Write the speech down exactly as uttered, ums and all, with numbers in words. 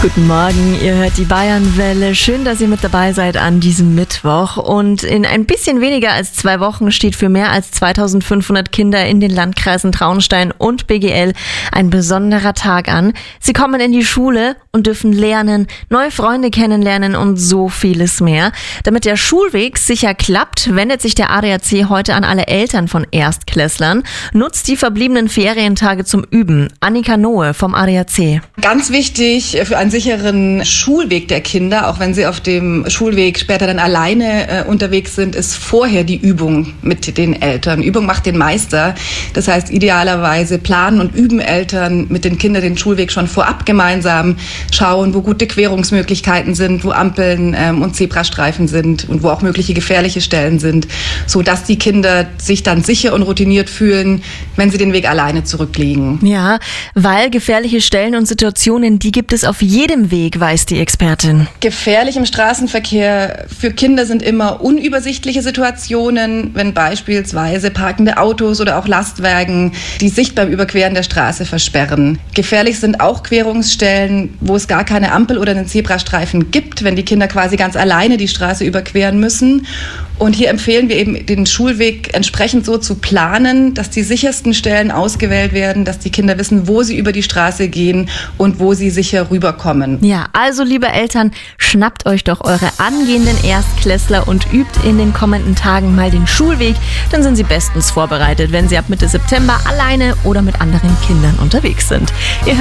Guten Morgen, ihr hört die Bayernwelle. Schön, dass ihr mit dabei seid an diesem Mittwoch. Und in ein bisschen weniger als zwei Wochen steht für mehr als zweitausendfünfhundert Kinder in den Landkreisen Traunstein und B G L ein besonderer Tag an. Sie kommen in die Schule und dürfen lernen, neue Freunde kennenlernen und so vieles mehr. Damit der Schulweg sicher klappt, wendet sich der A D A C heute an alle Eltern von Erstklässlern. Nutzt die verbliebenen Ferientage zum Üben. Annika Nohe vom A D A C. Ganz wichtig für einen sicheren Schulweg der Kinder, auch wenn sie auf dem Schulweg später dann alleine äh, unterwegs sind, ist vorher die Übung mit den Eltern. Übung macht den Meister. Das heißt, idealerweise planen und üben Eltern mit den Kindern den Schulweg schon vorab gemeinsam, schauen, wo gute Querungsmöglichkeiten sind, wo Ampeln ähm, und Zebrastreifen sind und wo auch mögliche gefährliche Stellen sind, sodass die Kinder sich dann sicher und routiniert fühlen, wenn sie den Weg alleine zurücklegen. Ja, weil gefährliche Stellen und Situationen, die gibt es auf jedem Weg, weiß die Expertin. Gefährlich im Straßenverkehr für Kinder sind immer unübersichtliche Situationen, wenn beispielsweise parkende Autos oder auch Lastwagen die Sicht beim Überqueren der Straße versperren. Gefährlich sind auch Querungsstellen, wo es gar keine Ampel oder einen Zebrastreifen gibt, wenn die Kinder quasi ganz alleine die Straße überqueren müssen. Und hier empfehlen wir eben, den Schulweg entsprechend so zu planen, dass die sichersten Stellen ausgewählt werden, dass die Kinder wissen, wo sie über die Straße gehen und wo sie sicher rüberkommen. Ja, also liebe Eltern, schnappt euch doch eure angehenden Erstklässler und übt in den kommenden Tagen mal den Schulweg. Dann sind sie bestens vorbereitet, wenn sie ab Mitte September alleine oder mit anderen Kindern unterwegs sind. Ihr